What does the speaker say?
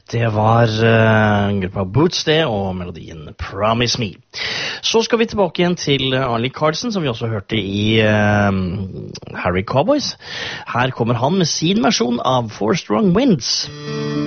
Det var gruppa Boots det, og melodien Promise Me. Så skal vi tilbake igjen til Arlie Carlson, som vi også hørte i Harry Cowboys. Her kommer han med sin versjon av Four Strong Winds.